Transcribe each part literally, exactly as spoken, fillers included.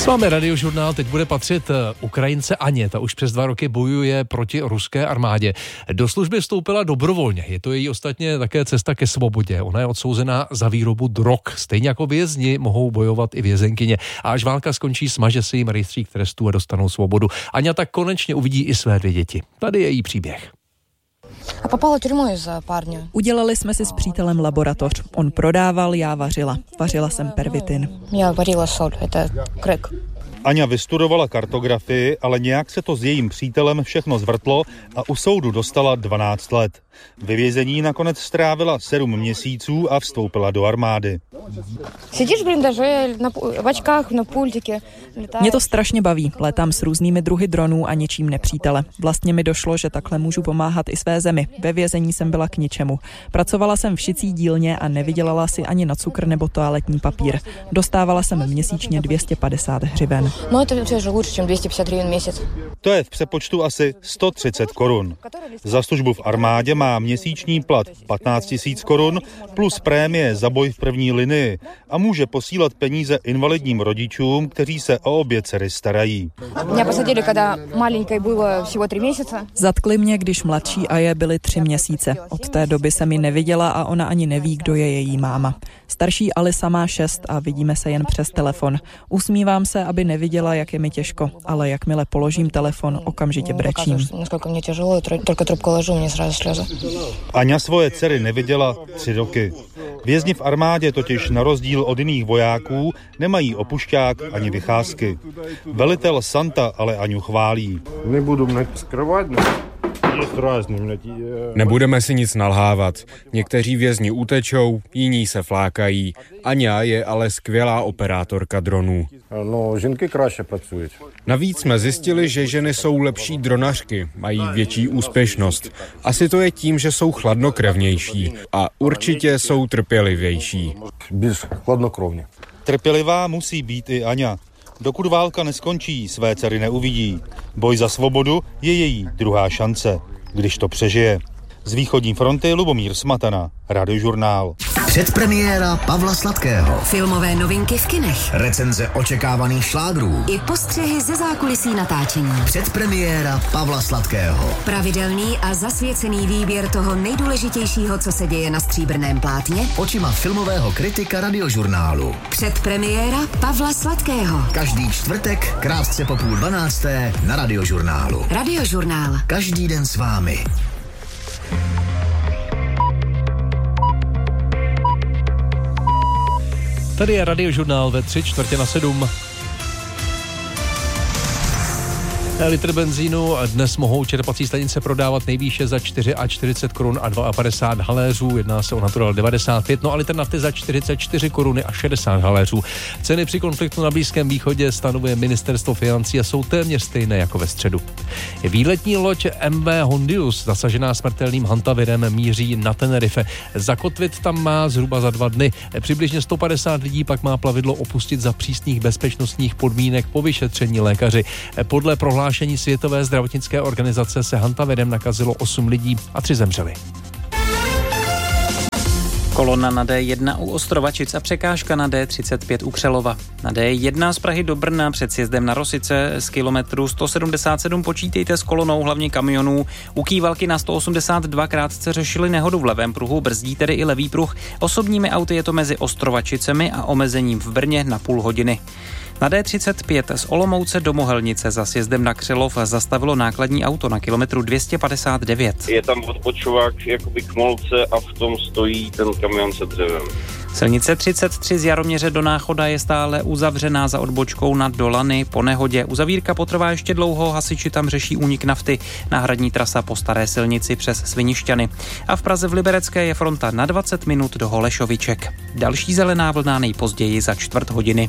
S vámi Radiožurnál, teď bude patřit Ukrajince Aně, ta už přes dva roky bojuje proti ruské armádě. Do služby vstoupila dobrovolně, je to její ostatně také cesta ke svobodě. Ona je odsouzená za výrobu drog, stejně jako vězni mohou bojovat i vězenkyně. A až válka skončí, smaže si jim rejstřík trestů a dostanou svobodu. Aňa tak konečně uvidí i své dvě děti. Tady je její příběh. A popala tyrmu za párně. Udělali jsme si s přítelem laboratoř. On prodával, já vařila. Vařila jsem pervitin. Já varila sol, to je krek. Aňa vystudovala kartografii, ale nějak se to s jejím přítelem všechno zvrtlo a u soudu dostala dvanáct let. Ve vězení nakonec strávila sedm měsíců a vstoupila do armády. Sedíš v blindaži, v očkách, na pultike. Mě to strašně baví. Létám s různými druhy dronů a ničím nepřítele. Vlastně mi došlo, že takhle můžu pomáhat i své zemi. Ve vězení jsem byla k ničemu. Pracovala jsem v šicí dílně a nevydělala si ani na cukr nebo toaletní papír. Dostávala jsem měsíčně dvě stě padesát hřiven. No to je lepší, než dvě stě padesát hřiven měsíc. To je v přepočtu asi sto třicet korun. Za službu v armádě má měsíční plat patnáct tisíc korun plus prémie za boj v první linii a může posílat peníze invalidním rodičům, kteří se o obě dcery starají. Mě posadili, když malinké bylo všeho tři měsíce. Zatkli mě, když mladší Aje byly tři měsíce. Od té doby jsem ji neviděla a ona ani neví, kdo je její máma. Starší Alisa má šest a vidíme se jen přes telefon. Usmívám se, aby neviděla, jak je mi těžko, ale jakmile položím telefon, okamžitě brečím. Aňa svoje dcery neviděla tři roky. Vězni v armádě totiž na rozdíl od jiných vojáků nemají opušťák ani vycházky. Velitel Santa ale Aňu chválí. Nebudu skrývat. Nebudeme si nic nalhávat. Někteří vězni utečou, jiní se flákají. Aňa je ale skvělá operátorka dronů. No, ženky kráše pracují. Navíc jsme zjistili, že ženy jsou lepší dronařky, mají větší úspěšnost. Asi to je tím, že jsou chladnokrevnější a určitě jsou trpělivější. Bez chladnokrovně. Trpělivá musí být i Aňa. Dokud válka neskončí, své dcery neuvidí. Boj za svobodu je její druhá šance, když to přežije. Z východní fronty Lubomír Smatana, Radiožurnál. Předpremiéra Pavla Sladkého. Filmové novinky v kinech. Recenze očekávaných šlágrů. I postřehy ze zákulisí natáčení. Předpremiéra Pavla Sladkého. Pravidelný a zasvěcený výběr toho nejdůležitějšího, co se děje na stříbrném plátně. Očima filmového kritika Radiožurnálu. Předpremiéra Pavla Sladkého. Každý čtvrtek, krátce po půl dvanácté na Radiožurnálu. Radiožurnál. Každý den s vámi. Tady je Radiožurnál ve tři čtvrtě na sedm. Litr benzínu dnes mohou čerpací stanice prodávat nejvýše za čtyřicet čtyři korun a padesát dva haléřů, jedná se o Natural devadesát pět, no a litr nafty za čtyřicet čtyři koruny a šedesát haléřů. Ceny při konfliktu na Blízkém východě stanovuje ministerstvo financí a jsou téměř stejné jako ve středu. Výletní loď M V Hondius, zasažená smrtelným hantavirem, míří na Tenerife. Zakotvit tam má zhruba za dva dny. Přibližně sto padesát lidí pak má plavidlo opustit za přísných bezpečnostních podmínek po vyšetření lékaři. Podle prohlášení Světové zdravotnické organizace se hantavirem nakazilo osm lidí a tři zemřeli. Kolona na D jedna u Ostrovačic a překážka na D třicet pět u Křelova. Na D jedna z Prahy do Brna před sjezdem na Rosice z kilometru sto sedmdesát sedm počítejte s kolonou, hlavně kamionů. U Kývalky na sto osmdesát dva krátce řešili nehodu v levém pruhu, brzdí tedy i levý pruh. Osobními auty je to mezi Ostrovačicemi a omezením v Brně na půl hodiny. Na D třicet pět z Olomouce do Mohelnice za sjezdem na Křelov zastavilo nákladní auto na kilometru dvě stě padesát devět. Je tam odpočovák jakoby k Molce a v tom stojí ten kamion se dřevem. Silnice třicet tři z Jaroměře do Náchoda je stále uzavřená za odbočkou na Dolany po nehodě. Uzavírka potrvá ještě dlouho, hasiči tam řeší únik nafty. Náhradní trasa po staré silnici přes Svinišťany. A v Praze v Liberecké je fronta na dvacet minut do Holešoviček. Další zelená vlna nejpozději za čtvrt hodiny.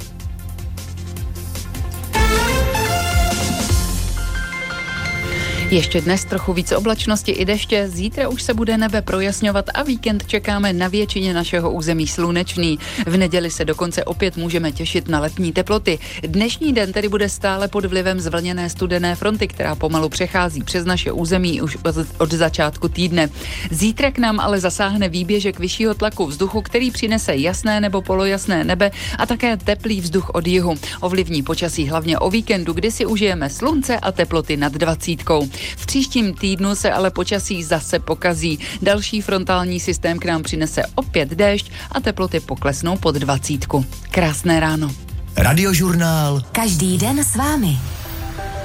Ještě dnes trochu víc oblačnosti i deště, zítra už se bude nebe projasňovat a víkend čekáme na většině našeho území slunečný. V neděli se dokonce opět můžeme těšit na letní teploty. Dnešní den tedy bude stále pod vlivem zvlněné studené fronty, která pomalu přechází přes naše území už od začátku týdne. Zítra k nám ale zasáhne výběžek vyššího tlaku vzduchu, který přinese jasné nebo polojasné nebe a také teplý vzduch od jihu. Ovlivní počasí hlavně o víkendu, kdy si užijeme slunce a teploty nad dvacítkou. V příštím týdnu se ale počasí zase pokazí. Další frontální systém k nám přinese opět déšť a teploty poklesnou pod dvacítku. Krásné ráno. Radiožurnál. Každý den s vámi.